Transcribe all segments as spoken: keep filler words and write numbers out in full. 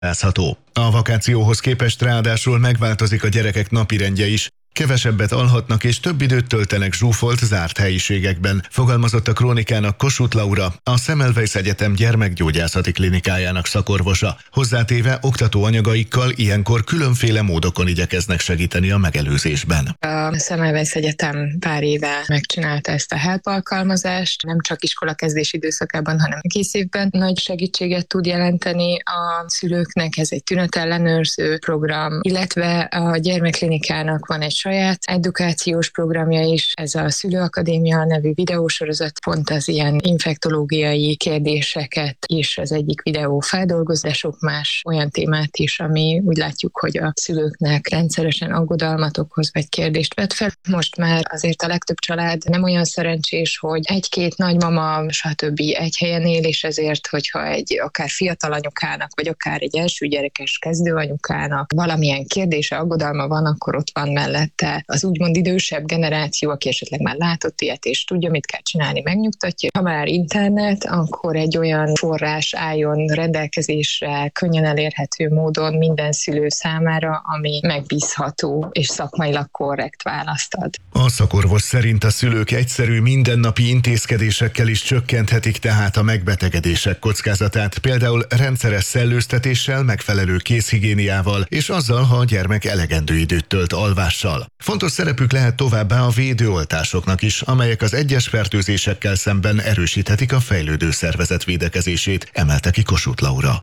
Lázható. A vakációhoz képest ráadásul megváltozik a gyerekek napirendje is. Kevesebbet alhatnak és több időt töltenek zsúfolt, zárt helyiségekben, fogalmazott a Krónikának Kossuth Laura, a Semmelweis Egyetem gyermekgyógyászati klinikájának szakorvosa. Hozzátéve oktatóanyagaikkal ilyenkor különféle módokon igyekeznek segíteni a megelőzésben. A Semmelweis Egyetem pár éve megcsinálta ezt a help alkalmazást, nem csak iskolakezdés időszakában, hanem kész évben nagy segítséget tud jelenteni a szülőknek. Ez egy tünetellenőrző program, illetve a gyermekklinikának van egy saját edukációs programja is, ez a Szülőakadémia nevű videósorozat, pont az ilyen infektológiai kérdéseket is az egyik videó feldolgoz, de sok más olyan témát is, ami úgy látjuk, hogy a szülőknek rendszeresen aggodalmat okoz, vagy kérdést vet fel. Most már azért a legtöbb család nem olyan szerencsés, hogy egy-két nagymama, stb. Egy helyen él, és ezért, hogyha egy akár fiatal anyukának, vagy akár egy első gyerekes kezdő anyukának valamilyen kérdése, aggodalma van, akkor ott van mellette az úgymond idősebb generáció, aki esetleg már látott ilyet, és tudja, mit kell csinálni, megnyugtatja. Ha már internet, akkor egy olyan forrás álljon rendelkezésre, könnyen elérhető módon minden szülő számára, ami megbízható és szakmailag korrekt választ ad. A szakorvos szerint a szülők egyszerű mindennapi intézkedésekkel is csökkenthetik tehát a megbetegedések kockázatát, például rendszeres szellőztetéssel, megfelelő kézhigiéniával, és azzal, ha a gyermek elegendő időt tölt alvással. Fontos szerepük lehet továbbá a védőoltásoknak is, amelyek az egyes fertőzésekkel szemben erősíthetik a fejlődő szervezet védekezését, emelte ki Kossuth Laura.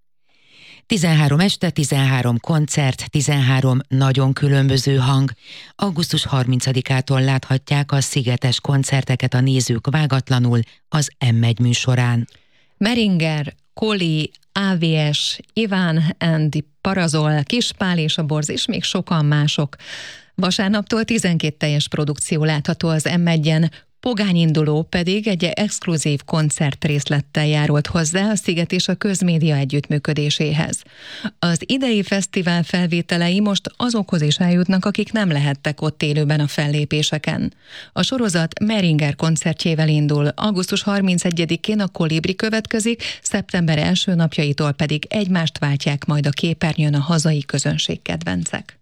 tizenhárom este, tizenhárom koncert, tizenhárom nagyon különböző hang. augusztus harmincadikától láthatják a szigetes koncerteket a nézők vágatlanul az em egy műsorán. Meringer, Koli, á vé es, Iván and the Parazol, Kispál és a Borz és még sokan mások. Vasárnaptól tizenkét teljes produkció látható az em egyen, Pogányinduló pedig egy exkluzív koncertrészlettel járult hozzá a Sziget és a közmédia együttműködéséhez. Az idei fesztivál felvételei most azokhoz is eljutnak, akik nem lehettek ott élőben a fellépéseken. A sorozat Meringer koncertjével indul, augusztus harmincegyedikén a Kolibri következik, szeptember első napjaitól pedig egymást váltják majd a képernyőn a hazai közönség kedvencek.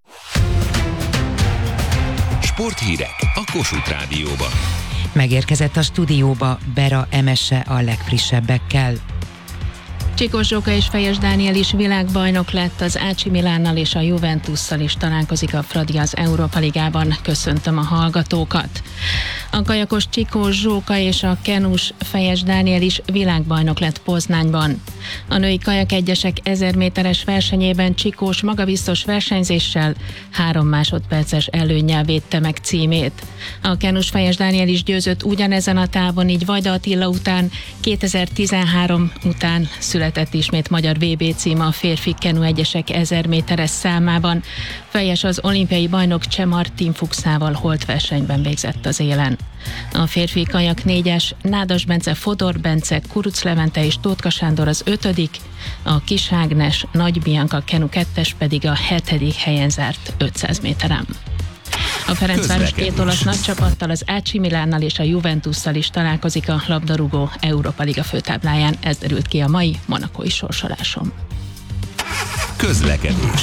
Sporthírek a Kossuth Rádióban. Megérkezett a stúdióba Bera Emese a legfrissebbekkel. Csikós Zsóka és Fejes Dániel is világbajnok lett, az á cé Milánnal és a Juventusszal is találkozik a Fradi az Európa Ligában. Köszöntöm a hallgatókat! A kajakos Csikós Zsóka és a kenus Fejes Dániel is világbajnok lett Poznányban. A női kajak egyesek ezer méteres versenyében Csikós magabiztos versenyzéssel három másodperces előnnyel védte meg címét. A kenus Fejes Dániel is győzött ugyanezen a távon, így Vajda Attila után kétezer-tizenhárom után született ismét magyar vé bé címe a férfi kenu egyesek ezer méteres számában. Fejes az olimpiai bajnok Cseh Martin Fuchsával holt versenyben végzett az élen. A férfi kajak négyes Nádas Bence, Fodor Bence, Kuruc Levente és Tótka Sándor az ötödik, a Kis Ágnes, Nagy Bianca kenu kettes pedig a hetedik helyen zárt ötszáz méteren. A Ferencváros két olasz nagy csapattal, az á cé Milánnal és a Juventusszal is találkozik a labdarúgó Európa Liga főtábláján. Ez derült ki a mai monakói sorsoláson. Közlekedés.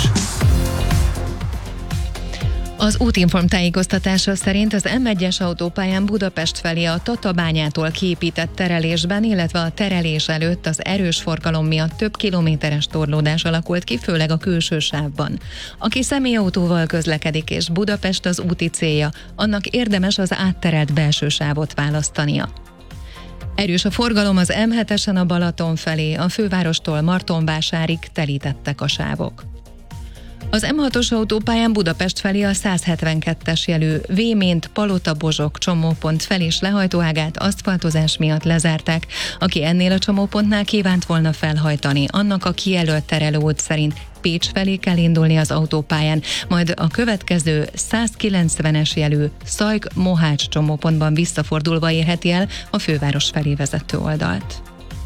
Az Útinform tájékoztatása szerint az em egyes autópályán Budapest felé a Tatabányától kiépített terelésben, illetve a terelés előtt az erős forgalom miatt több kilométeres torlódás alakult ki, főleg a külső sávban. Aki személyautóval közlekedik és Budapest az úti célja, annak érdemes az átterelt belső sávot választania. Erős a forgalom az em hetesen a Balaton felé, a fővárostól Martonvásárig telítettek a sávok. Az em hatos autópályán Budapest felé a száz hetvenkettes jelű Vémént Palota-Bozsok csomópont fel- és lehajtóágát aszfaltozás miatt lezárták. Aki ennél a csomópontnál kívánt volna felhajtani, annak a kijelölt terelőút szerint Pécs felé kell indulni az autópályán, majd a következő száz kilencvenes jelű Szajk-Mohács csomópontban visszafordulva érheti el a főváros felé vezető oldalt.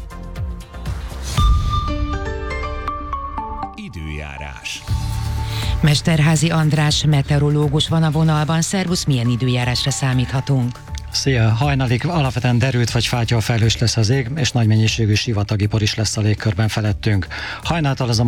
Időjárás. Mesterházy András meteorológus van a vonalban. Szervusz, milyen időjárásra számíthatunk? Szia! Hajnalig alapvetően derült vagy fátyolfelhős lesz az ég, és nagy mennyiségű sivatagi por is lesz a légkörben felettünk. Hajnáltól az a